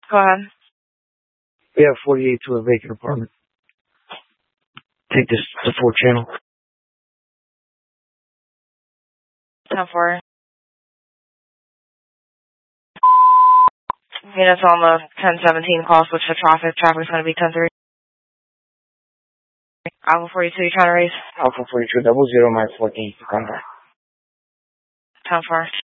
Go ahead. We have 48 to a vacant apartment. Take this to 4 channel. 10-4. Units on the 1017 call, switch to traffic. Traffic's going to be 10-3. Alpha 42, you trying to raise? Alpha 42, 00, my 14. 10-4. 10-4.